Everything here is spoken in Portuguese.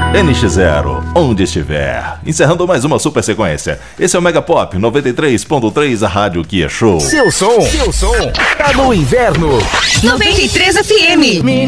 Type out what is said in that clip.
NX0, onde estiver. Encerrando mais uma super sequência. Esse é o Mega Pop 93.3, a rádio que é show. Seu som tá no inverno. 93 FM.